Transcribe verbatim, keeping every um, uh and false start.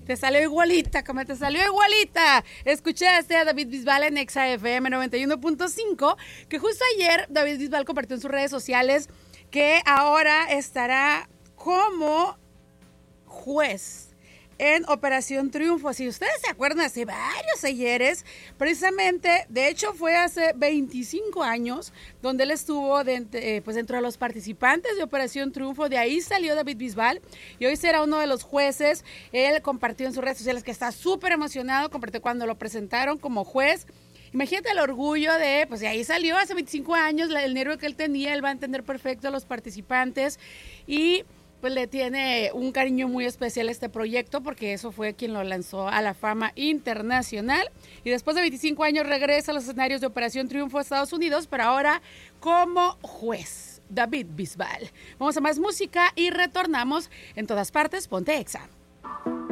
Te salió igualita, como te salió igualita. Escuchaste a David Bisbal en Exa F M noventa y uno punto cinco, que justo ayer David Bisbal compartió en sus redes sociales que ahora estará como juez en Operación Triunfo. Si ustedes se acuerdan, hace varios ayeres, precisamente, de hecho fue hace veinticinco años, donde él estuvo de, eh, pues dentro de los participantes de Operación Triunfo. De ahí salió David Bisbal y hoy será uno de los jueces. Él compartió en sus redes sociales que está súper emocionado, compartió cuando lo presentaron como juez. Imagínate el orgullo de, pues de ahí salió hace veinticinco años, el nervio que él tenía. Él va a entender perfecto a los participantes y pues le tiene un cariño muy especial a este proyecto, porque eso fue quien lo lanzó a la fama internacional. Y después de veinticinco años regresa a los escenarios de Operación Triunfo a Estados Unidos, pero ahora como juez, David Bisbal. Vamos a más música y retornamos. En todas partes, ponte Exa.